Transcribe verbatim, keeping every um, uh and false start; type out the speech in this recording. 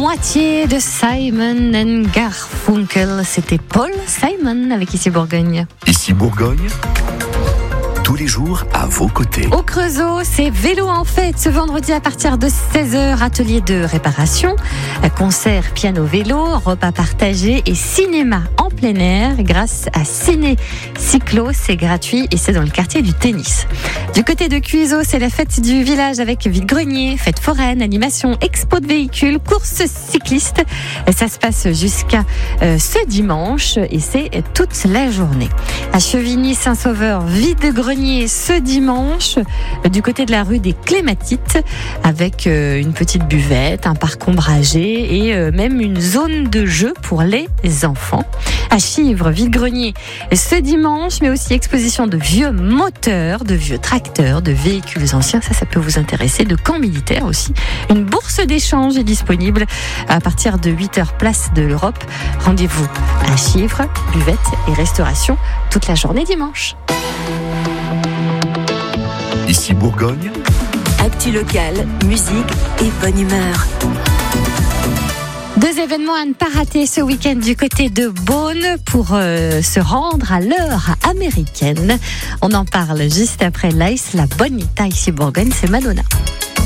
moitié de Simon and Garfunkel. C'était Paul Simon avec Ici Bourgogne. Ici Bourgogne, tous les jours à vos côtés. Au Creusot, c'est vélo en fête ce vendredi à partir de seize heures, atelier de réparation, concert piano-vélo, repas partagés et cinéma en plein air grâce à Ciné Cyclo. C'est gratuit et c'est dans le quartier du tennis. Du côté de Cuiseaux, c'est la fête du village avec vide-grenier, fête foraine, animation, expo de véhicules, course cycliste. Ça se passe jusqu'à euh, ce dimanche et c'est toute la journée. À Chevigny-Saint-Sauveur, vide-grenier ce dimanche du côté de la rue des Clématites avec euh, une petite buvette, un parc ombragé et euh, même une zone de jeu pour les enfants. À Chivres, vide-grenier ce dimanche, mais aussi exposition de vieux moteurs, de vieux tracteurs, de véhicules anciens, ça, ça peut vous intéresser, de camps militaires aussi. Une bourse d'échange est disponible à partir de huit heures, place de l'Europe. Rendez-vous à Chivres, buvette et restauration toute la journée dimanche. Ici Bourgogne, actu locale, musique et bonne humeur. Deux événements à ne pas rater ce week-end du côté de Beaune pour euh, se rendre à l'heure américaine. On en parle juste après l'Ice, la Bonita. Ici Bourgogne, c'est Madonna.